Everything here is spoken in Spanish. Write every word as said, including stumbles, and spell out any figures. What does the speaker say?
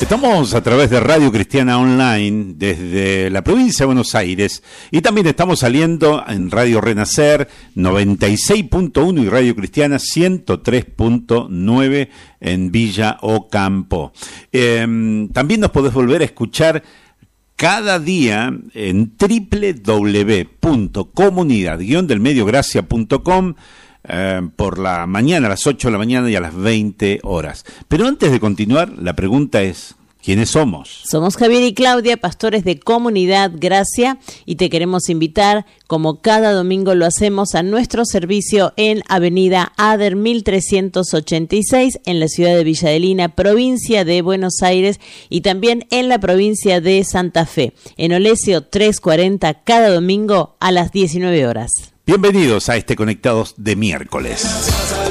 Estamos a través de Radio Cristiana Online desde la provincia de Buenos Aires y también estamos saliendo en Radio Renacer noventa y seis punto uno y Radio Cristiana ciento tres punto nueve en Villa Ocampo. Eh, también nos podés volver a escuchar cada día en doble u doble u doble u punto comunidad guion del medio gracia punto com eh, por la mañana, a las ocho de la mañana y a las veinte horas. Pero antes de continuar, la pregunta es, ¿quiénes somos? Somos Javier y Claudia, pastores de Comunidad Gracia, y te queremos invitar, como cada domingo lo hacemos, a nuestro servicio en Avenida Ader mil trescientos ochenta y seis, en la ciudad de Villa Adelina, provincia de Buenos Aires, y también en la provincia de Santa Fe, en Olesio trescientos cuarenta, cada domingo a las diecinueve horas. Bienvenidos a este Conectados de miércoles.